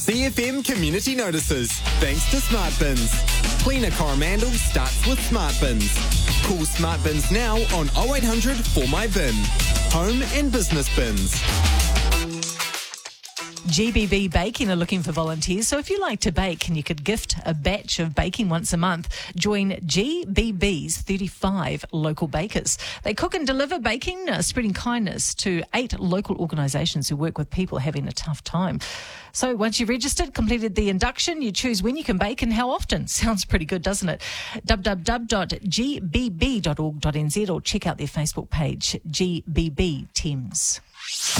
CFM Community Notices, thanks to Smart Bins. Cleaner Coromandel starts with Smart Bins. Call Smart Bins now on 0800 4MyBin. Home and business bins. GBB Baking are looking for volunteers, so if you like to bake and you could gift a batch of baking once a month, join GBB's 35 local bakers. They cook and deliver baking, spreading kindness to 8 local organisations who work with people having a tough time. So once you've registered, completed the induction, you choose when you can bake and how often. Sounds pretty good, doesn't it? www.gbb.org.nz or check out their Facebook page, GBB Teams.